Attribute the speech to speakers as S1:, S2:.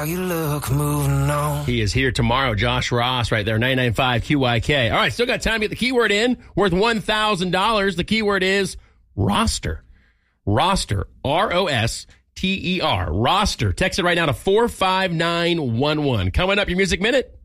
S1: You look moving on.
S2: He is here tomorrow. Josh Ross right there, 99.5 QYK. All right, still got time to get the keyword in, worth $1,000. The keyword is roster. Roster, R-O-S-T-E-R, roster. Text it right now to 45911. Coming up, your Music Minute.